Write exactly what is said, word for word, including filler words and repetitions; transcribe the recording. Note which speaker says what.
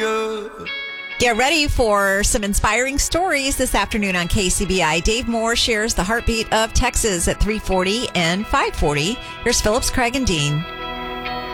Speaker 1: ya.
Speaker 2: Get ready for some inspiring stories this afternoon on K C B I. Dave Moore shares the heartbeat of Texas at three forty and five forty. Here's Phillips, Craig, and Dean.